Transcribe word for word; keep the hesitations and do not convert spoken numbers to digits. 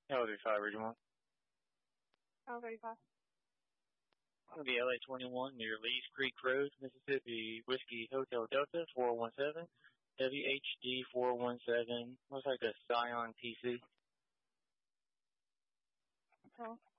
L thirty-five, Region one. L thirty-five. It'll be L A twenty-one near Lee's Creek Road, Mississippi, Whiskey Hotel Delta, four one seven, W H D four one seven, looks like a Scion P C. Oh.